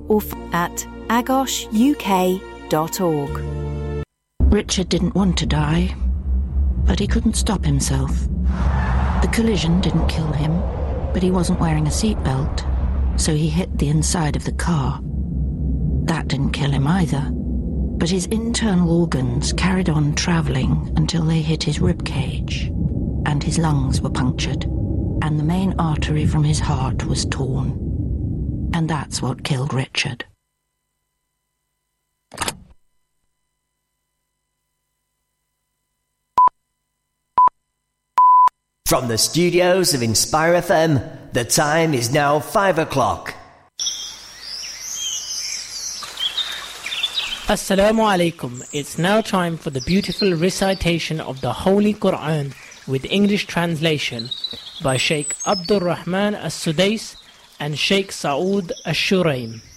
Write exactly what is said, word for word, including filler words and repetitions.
or f- at agos u k dot org. Richard didn't want to die, but he couldn't stop himself. The collision didn't kill him, but he wasn't wearing a seatbelt, so he hit the inside of the car. That didn't kill him either, but his internal organs carried on travelling until they hit his rib cage, and his lungs were punctured, and the main artery from his heart was torn. And that's what killed Richard. From the studios of Inspire F M, the time is now five o'clock. Assalamu alaikum. It's now time for the beautiful recitation of the Holy Quran with English translation by Sheikh Abdul Rahman As-Sudais and Sheikh Saud Ash-Shuraim.